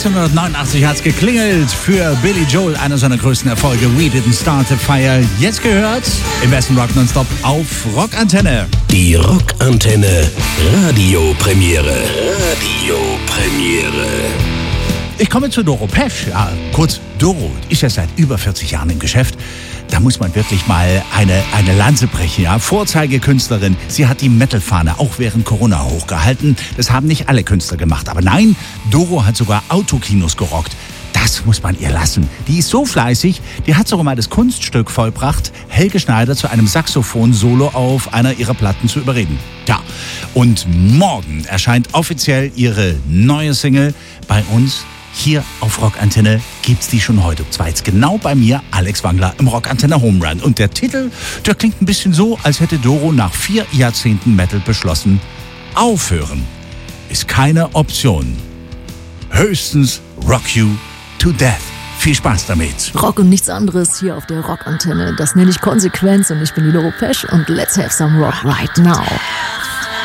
1989 hat's geklingelt für Billy Joel, einer seiner größten Erfolge, We Didn't Start the Fire. Jetzt gehört im besten Rock Nonstop auf Rockantenne. Die Rockantenne Radiopremiere. Ich komme zu Doro Pesch. Ja, kurz Doro ist ja seit über 40 Jahren im Geschäft. Da muss man wirklich mal eine Lanze brechen. Ja? Vorzeigekünstlerin. Sie hat die Metal-Fahne auch während Corona hochgehalten. Das haben nicht alle Künstler gemacht. Aber nein, Doro hat sogar Autokinos gerockt. Das muss man ihr lassen. Die ist so fleißig, die hat sogar mal das Kunststück vollbracht, Helge Schneider zu einem Saxophon-Solo auf einer ihrer Platten zu überreden. Ja, und morgen erscheint offiziell ihre neue Single bei uns. Hier auf Rockantenne gibt's die schon heute. Und zwar jetzt genau bei mir, Alex Wangler, im Rockantenne Home Run. Und der Titel, der klingt ein bisschen so, als hätte Doro nach 4 Jahrzehnten Metal beschlossen, aufhören ist keine Option. Höchstens Rock You to Death. Viel Spaß damit. Rock und nichts anderes hier auf der Rockantenne. Das nenne ich Konsequenz und ich bin die Doro Pesch und let's have some rock right now.